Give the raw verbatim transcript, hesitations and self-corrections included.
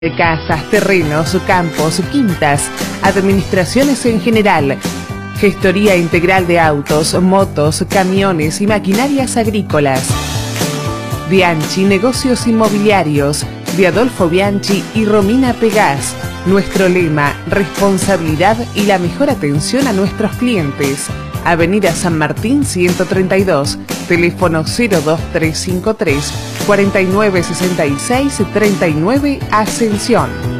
de casas, terrenos, campos, quintas, administraciones en general, gestoría integral de autos, motos, camiones y maquinarias agrícolas. Bianchi Negocios Inmobiliarios, de Adolfo Bianchi y Romina Pegás. Nuestro lema, responsabilidad y la mejor atención a nuestros clientes. Avenida San Martín ciento treinta y dos, teléfono cero dos tres cinco tres, cuatro nueve seis seis, treinta y nueve, Ascensión.